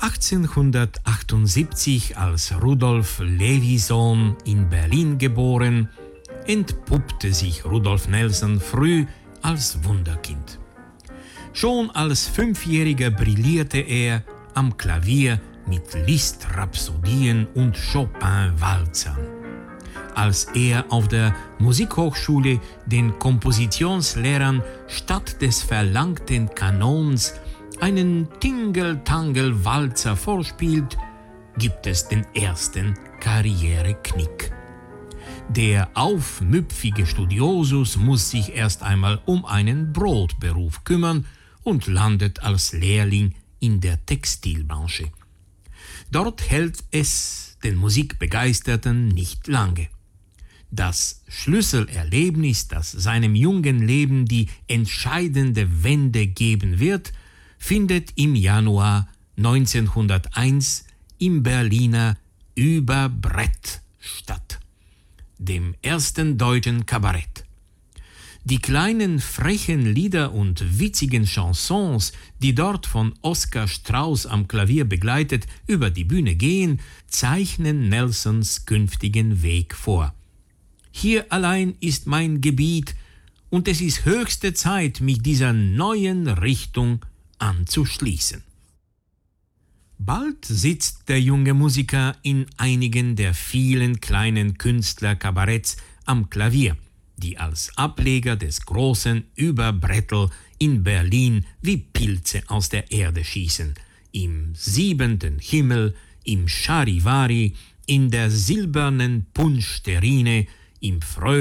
1878 als Rudolf Levison in Berlin geboren, entpuppte sich Rudolf Nelson früh als Wunderkind. Schon als 5-Jähriger brillierte er am Klavier mit Liszt-Rhapsodien und Chopin-Walzern. Als er auf der Musikhochschule den Kompositionslehrern statt des verlangten Kanons einen Tingeltangel-Walzer vorspielt, gibt es den ersten Karriereknick. Der aufmüpfige Studiosus muss sich erst einmal um einen Brotberuf kümmern und landet als Lehrling in der Textilbranche. Dort hält es den Musikbegeisterten nicht lange. Das Schlüsselerlebnis, das seinem jungen Leben die entscheidende Wende geben wird, findet im Januar 1901 im Berliner Überbrett statt, dem ersten deutschen Kabarett. Die kleinen frechen Lieder und witzigen Chansons, die dort von Oskar Strauß am Klavier begleitet über die Bühne gehen, zeichnen Nelsons künftigen Weg vor. Hier allein ist mein Gebiet, und es ist höchste Zeit, mich dieser neuen Richtung anzuschließen. Bald sitzt der junge Musiker in einigen der vielen kleinen Künstlerkabaretts am Klavier, die als Ableger des großen Überbrettel in Berlin wie Pilze aus der Erde schießen, im 7. Himmel, im Charivari, in der silbernen Punschterrine, im